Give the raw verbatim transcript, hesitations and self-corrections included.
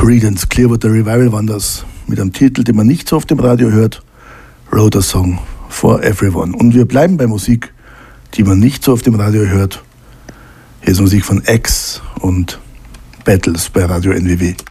Creedence Clearwater Revival waren das, mit einem Titel, den man nicht so auf dem Radio hört, Wrote a Song for Everyone. Und wir bleiben bei Musik, die man nicht so auf dem Radio hört. Hier ist Musik von X und Battles bei Radio N W W.